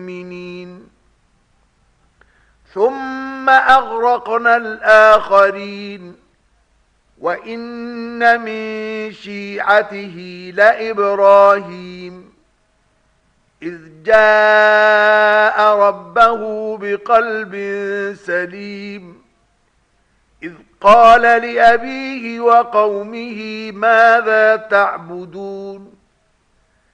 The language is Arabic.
المؤمنين ثم أغرقنا الآخرين وإن من شيعته لإبراهيم إذ جاء ربه بقلب سليم إذ قال لأبيه وقومه ماذا تعبدون